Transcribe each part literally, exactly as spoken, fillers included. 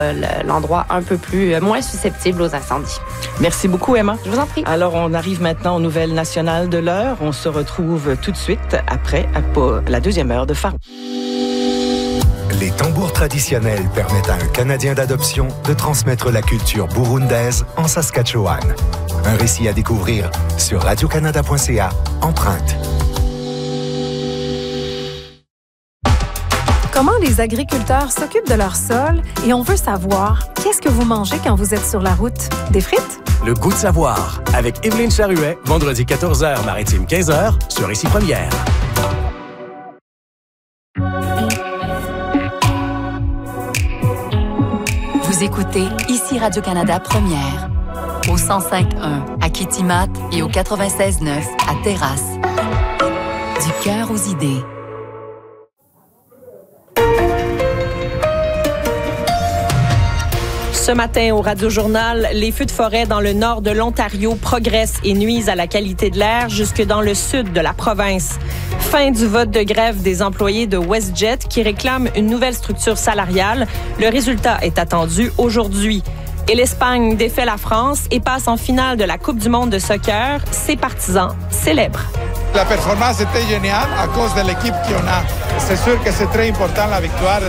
l'endroit un peu plus moins susceptible aux incendies. Merci beaucoup, Emma. Je vous en prie. Alors, on arrive maintenant aux nouvelles nationales de l'heure. On se retrouve tout de suite après à la deuxième heure de Pharaon. Les tambours traditionnels permettent à un Canadien d'adoption de transmettre la culture burundaise en Saskatchewan. Un récit à découvrir sur radio canada point c a, Empreinte. Comment les agriculteurs s'occupent de leur sol et on veut savoir, qu'est-ce que vous mangez quand vous êtes sur la route? Des frites? Le goût de savoir, avec Evelyne Charuet, vendredi quatorze heures, Maritime quinze heures, sur Ici Première. Vous écoutez Ici Radio-Canada Première, au cent cinq point un à Kitimat et au quatre-vingt-seize neuf à Terrasse. Du cœur aux idées. Ce matin, au Radio-Journal, les feux de forêt dans le nord de l'Ontario progressent et nuisent à la qualité de l'air jusque dans le sud de la province. Fin du vote de grève des employés de WestJet qui réclament une nouvelle structure salariale. Le résultat est attendu aujourd'hui. Et l'Espagne défait la France et passe en finale de la Coupe du monde de soccer. Ses partisans célèbrent. La performance était géniale à cause de l'équipe qu'on a. C'est sûr que c'est très important la victoire.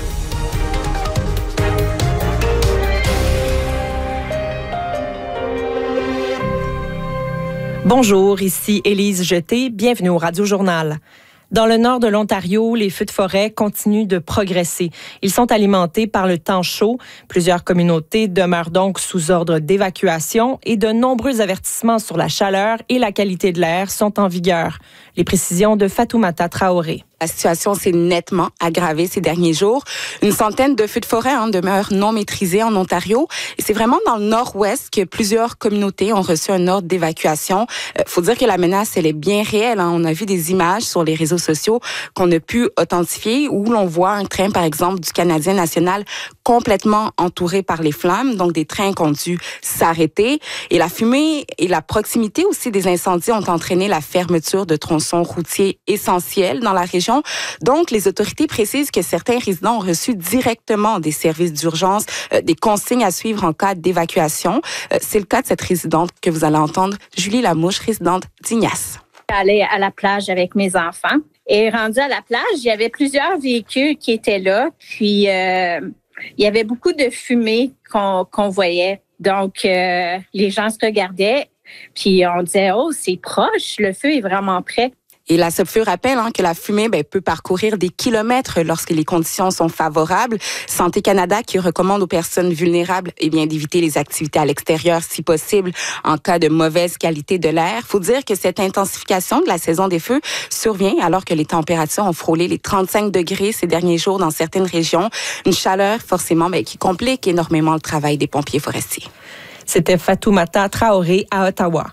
Bonjour, ici Élise Jeté. Bienvenue au Radio-Journal. Dans le nord de l'Ontario, les feux de forêt continuent de progresser. Ils sont alimentés par le temps chaud. Plusieurs communautés demeurent donc sous ordre d'évacuation et de nombreux avertissements sur la chaleur et la qualité de l'air sont en vigueur. Les précisions de Fatoumata Traoré. La situation s'est nettement aggravée ces derniers jours. Une centaine de feux de forêt hein, demeurent non maîtrisés en Ontario. Et c'est vraiment dans le nord-ouest que plusieurs communautés ont reçu un ordre d'évacuation. Euh, faut dire que la menace, elle est bien réelle. Hein. On a vu des images sur les réseaux sociaux qu'on a pu authentifier où l'on voit un train, par exemple, du Canadien national complètement entouré par les flammes. Donc, des trains qui ont dû s'arrêter. Et la fumée et la proximité aussi des incendies ont entraîné la fermeture de tronçons routiers essentiels dans la région. Donc, les autorités précisent que certains résidents ont reçu directement des services d'urgence, euh, des consignes à suivre en cas d'évacuation. Euh, c'est le cas de cette résidente que vous allez entendre, Julie Lamouche, résidente d'Ignace. J'allais à la plage avec mes enfants et rendue à la plage, il y avait plusieurs véhicules qui étaient là. Puis, euh, il y avait beaucoup de fumée qu'on, qu'on voyait. Donc, euh, les gens se regardaient puis on disait « Oh, c'est proche, le feu est vraiment près ». Et la SOPFEU rappelle hein, que la fumée ben, peut parcourir des kilomètres lorsque les conditions sont favorables. Santé Canada qui recommande aux personnes vulnérables eh bien, d'éviter les activités à l'extérieur si possible en cas de mauvaise qualité de l'air. Faut dire que cette intensification de la saison des feux survient alors que les températures ont frôlé les trente-cinq degrés ces derniers jours dans certaines régions. Une chaleur forcément ben, qui complique énormément le travail des pompiers forestiers. C'était Fatoumata Traoré à Ottawa.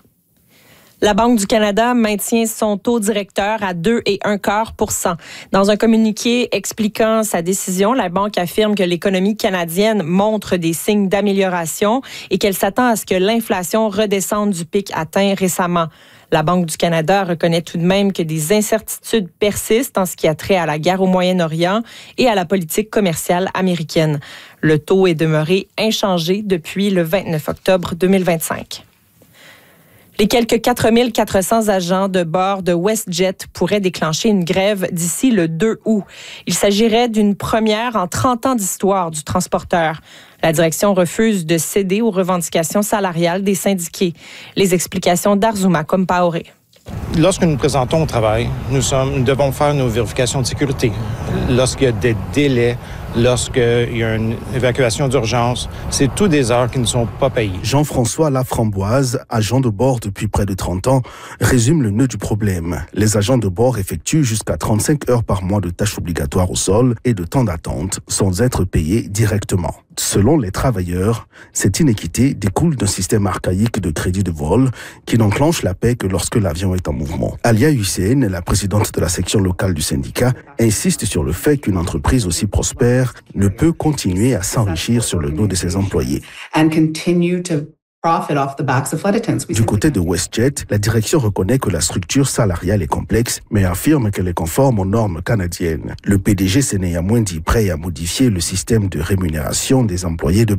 La Banque du Canada maintient son taux directeur à deux virgule un pour cent. Dans un communiqué expliquant sa décision, la Banque affirme que l'économie canadienne montre des signes d'amélioration et qu'elle s'attend à ce que l'inflation redescende du pic atteint récemment. La Banque du Canada reconnaît tout de même que des incertitudes persistent en ce qui a trait à la guerre au Moyen-Orient et à la politique commerciale américaine. Le taux est demeuré inchangé depuis le vingt-neuf octobre deux mille vingt-cinq. Les quelques quatre mille quatre cents agents de bord de WestJet pourraient déclencher une grève d'ici le deux août. Il s'agirait d'une première en trente ans d'histoire du transporteur. La direction refuse de céder aux revendications salariales des syndiqués. Les explications d'Arzouma Compaoré. Lorsque nous nous présentons au travail, nous, sommes, nous devons faire nos vérifications de sécurité. Lorsqu'il y a des délais, lorsqu'il y a une évacuation d'urgence, c'est tous des heures qui ne sont pas payées. Jean-François Laframboise, agent de bord depuis près de trente ans, résume le nœud du problème. Les agents de bord effectuent jusqu'à trente-cinq heures par mois de tâches obligatoires au sol et de temps d'attente sans être payés directement. Selon les travailleurs, cette inéquité découle d'un système archaïque de crédit de vol qui n'enclenche la paie que lorsque l'avion est en mouvement. Alia Hussein, la présidente de la section locale du syndicat, insiste sur le fait qu'une entreprise aussi prospère ne peut continuer à s'enrichir sur le dos de ses employés. And continue to Du côté de WestJet, la direction reconnaît que la structure salariale est complexe, mais affirme qu'elle est conforme aux normes canadiennes. Le P D G s'est néanmoins dit prêt à modifier le système de rémunération des employés de